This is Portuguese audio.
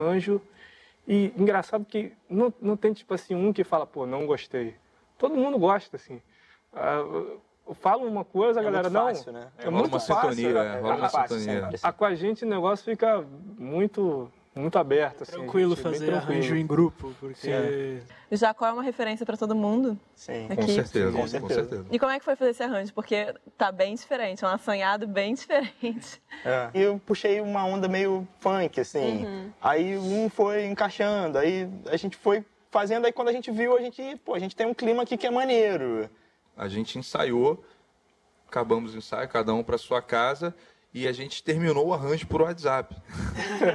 arranjo. E engraçado que não tem, tipo assim, um que fala, pô, não gostei. Todo mundo gosta, assim. Eu falo uma coisa, a galera, muito fácil, né? É muito fácil. Rola uma sintonia. Com a gente o negócio fica muito aberto, assim. Tranquilo fazer arranjo em grupo, porque... O Jacó é uma referência para todo mundo. Sim, Com certeza, com certeza. E como é que foi fazer esse arranjo? Porque tá bem diferente, é um assanhado bem diferente. E eu puxei uma onda meio funk, assim. Aí um foi encaixando, aí a gente foi fazendo, aí quando a gente viu, a gente tem um clima aqui que é maneiro. A gente ensaiou, acabamos o ensaio, cada um para sua casa, e a gente terminou o arranjo por WhatsApp.